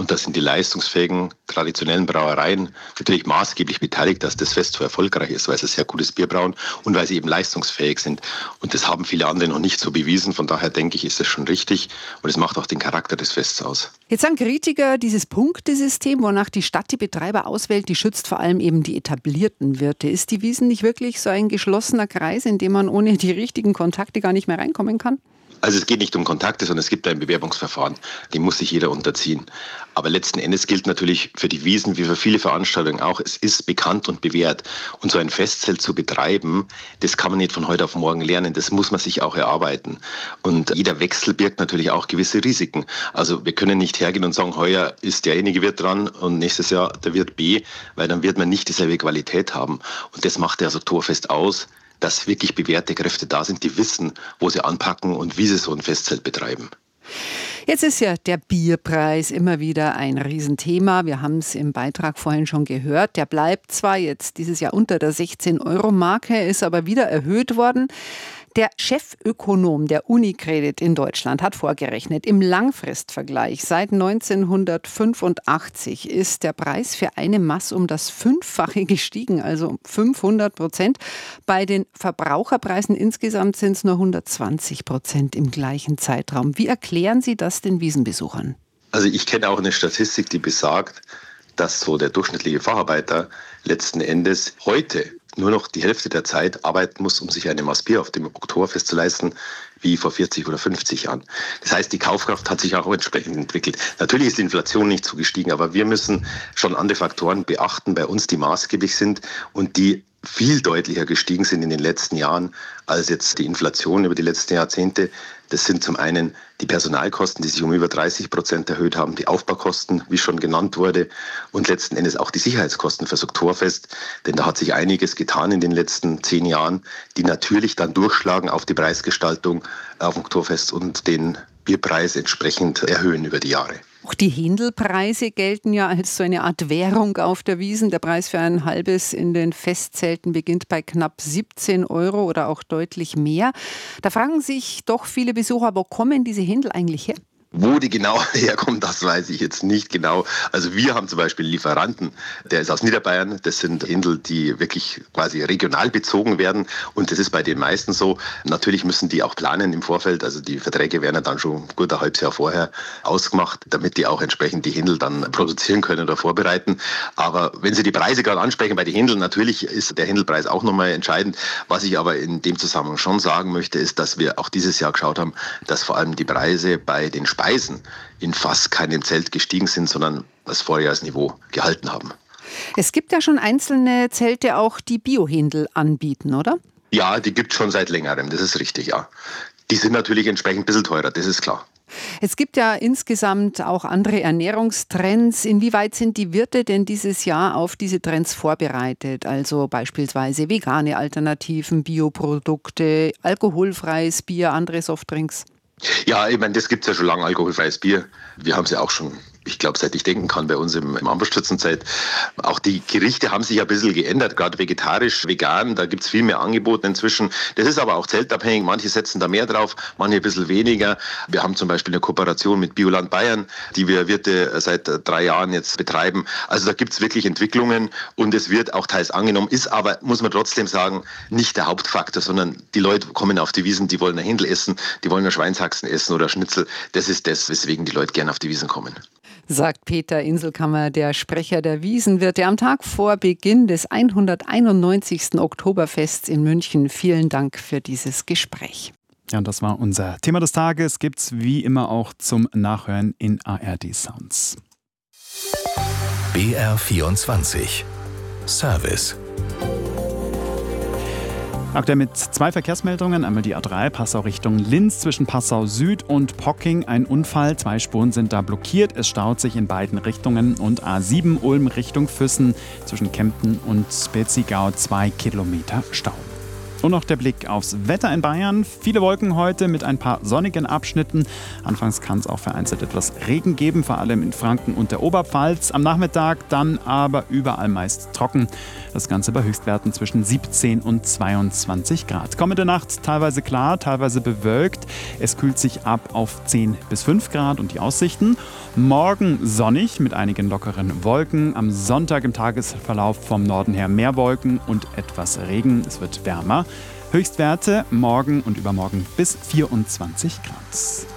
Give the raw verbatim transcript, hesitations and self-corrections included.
Und da sind die leistungsfähigen, traditionellen Brauereien natürlich maßgeblich beteiligt, dass das Fest so erfolgreich ist, weil sie sehr gutes Bier brauen und weil sie eben leistungsfähig sind. Und das haben viele andere noch nicht so bewiesen. Von daher denke ich, ist das schon richtig. Und es macht auch den Charakter des Fests aus. Jetzt sagen Kritiker, dieses Punktesystem, wonach die Stadt die Betreiber auswählt, die schützt vor allem eben die etablierten Wirte. Ist die Wiesn nicht wirklich so ein geschlossener Kreis, in dem man ohne die richtigen Kontakte gar nicht mehr reinkommen kann? Also es geht nicht um Kontakte, sondern es gibt ein Bewerbungsverfahren. Dem muss sich jeder unterziehen. Aber letzten Endes gilt natürlich für die Wiesn wie für viele Veranstaltungen auch, es ist bekannt und bewährt. Und so ein Festzelt zu betreiben, das kann man nicht von heute auf morgen lernen. Das muss man sich auch erarbeiten. Und jeder Wechsel birgt natürlich auch gewisse Risiken. Also wir können nicht hergehen und sagen, heuer ist derjenige Wirt dran und nächstes Jahr der Wirt B, weil dann wird man nicht dieselbe Qualität haben. Und das macht ja so Oktoberfest aus, dass wirklich bewährte Kräfte da sind, die wissen, wo sie anpacken und wie sie so ein Festzelt betreiben. Jetzt ist ja der Bierpreis immer wieder ein Riesenthema. Wir haben es im Beitrag vorhin schon gehört. Der bleibt zwar jetzt dieses Jahr unter der sechzehn-Euro-Marke, ist aber wieder erhöht worden. Der Chefökonom der Unicredit in Deutschland hat vorgerechnet, im Langfristvergleich seit neunzehnhundertfünfundachtzig ist der Preis für eine Maß um das Fünffache gestiegen, also um fünfhundert Prozent. Bei den Verbraucherpreisen insgesamt sind es nur hundertzwanzig Prozent im gleichen Zeitraum. Wie erklären Sie das den Wiesnbesuchern? Also ich kenne auch eine Statistik, die besagt, dass so der durchschnittliche Facharbeiter letzten Endes heute nur noch die Hälfte der Zeit arbeiten muss, um sich eine Maß Bier auf dem Oktoberfest zu leisten, wie vor vierzig oder fünfzig Jahren. Das heißt, die Kaufkraft hat sich auch entsprechend entwickelt. Natürlich ist die Inflation nicht so gestiegen, aber wir müssen schon andere Faktoren beachten bei uns, die maßgeblich sind und die viel deutlicher gestiegen sind in den letzten Jahren als jetzt die Inflation über die letzten Jahrzehnte. Das sind zum einen die Personalkosten, die sich um über dreißig Prozent erhöht haben, die Aufbaukosten, wie schon genannt wurde, und letzten Endes auch die Sicherheitskosten fürs Oktoberfest. Denn da hat sich einiges getan in den letzten zehn Jahren, die natürlich dann durchschlagen auf die Preisgestaltung auf dem Oktoberfest und den Bierpreis entsprechend erhöhen über die Jahre. Auch die Händelpreise gelten ja als so eine Art Währung auf der Wiesn. Der Preis für ein halbes in den Festzelten beginnt bei knapp siebzehn Euro oder auch deutlich mehr. Da fragen sich doch viele Besucher, wo kommen diese Händel eigentlich her? Wo die genau herkommen, das weiß ich jetzt nicht genau. Also wir haben zum Beispiel einen Lieferanten, der ist aus Niederbayern. Das sind Händel, die wirklich quasi regional bezogen werden. Und das ist bei den meisten so. Natürlich müssen die auch planen im Vorfeld. Also die Verträge werden ja dann schon gut ein halbes Jahr vorher ausgemacht, damit die auch entsprechend die Händel dann produzieren können oder vorbereiten. Aber wenn Sie die Preise gerade ansprechen bei den Händeln, natürlich ist der Händelpreis auch nochmal entscheidend. Was ich aber in dem Zusammenhang schon sagen möchte, ist, dass wir auch dieses Jahr geschaut haben, dass vor allem die Preise bei den Speisen in fast keinem Zelt gestiegen sind, sondern das Vorjahresniveau gehalten haben. Es gibt ja schon einzelne Zelte auch, die Biohändel anbieten, oder? Ja, die gibt es schon seit längerem, das ist richtig, ja. Die sind natürlich entsprechend ein bisschen teurer, das ist klar. Es gibt ja insgesamt auch andere Ernährungstrends. Inwieweit sind die Wirte denn dieses Jahr auf diese Trends vorbereitet? Also beispielsweise vegane Alternativen, Bioprodukte, alkoholfreies Bier, andere Softdrinks? Ja, ich meine, das gibt es ja schon lange, alkoholfreies Bier. Wir haben es ja auch schon, ich glaube, seit ich denken kann, bei uns im, im Armbrustschützenzelt. Auch die Gerichte haben sich ein bisschen geändert, gerade vegetarisch, vegan, da gibt es viel mehr Angebote inzwischen. Das ist aber auch zeltabhängig, manche setzen da mehr drauf, manche ein bisschen weniger. Wir haben zum Beispiel eine Kooperation mit Bioland Bayern, die wir Wirte seit drei Jahren jetzt betreiben. Also da gibt es wirklich Entwicklungen und es wird auch teils angenommen, ist aber, muss man trotzdem sagen, nicht der Hauptfaktor, sondern die Leute kommen auf die Wiesn, die wollen ein Händel essen, die wollen eine Schweinshaxen essen oder Schnitzel. Das ist das, weswegen die Leute gerne auf die Wiesn kommen. Sagt Peter Inselkammer, der Sprecher der Wiesenwirte, am Tag vor Beginn des hunderteinundneunzigsten Oktoberfests in München. Vielen Dank für dieses Gespräch. Ja, und das war unser Thema des Tages. Gibt's wie immer auch zum Nachhören in A R D Sounds. B R vierundzwanzig Service. Aktuell mit zwei Verkehrsmeldungen. Einmal die A drei, Passau Richtung Linz zwischen Passau Süd und Pocking. Ein Unfall, zwei Spuren sind da blockiert. Es staut sich in beiden Richtungen. Und A sieben Ulm Richtung Füssen zwischen Kempten und Spetzigau zwei Kilometer Stau. Und noch der Blick aufs Wetter in Bayern. Viele Wolken heute mit ein paar sonnigen Abschnitten. Anfangs kann es auch vereinzelt etwas Regen geben, vor allem in Franken und der Oberpfalz. Am Nachmittag dann aber überall meist trocken. Das Ganze bei Höchstwerten zwischen siebzehn und zweiundzwanzig Grad. Kommende Nacht teilweise klar, teilweise bewölkt. Es kühlt sich ab auf zehn bis fünf Grad und die Aussichten. Morgen sonnig mit einigen lockeren Wolken. Am Sonntag im Tagesverlauf vom Norden her mehr Wolken und etwas Regen. Es wird wärmer. Höchstwerte morgen und übermorgen bis vierundzwanzig Grad.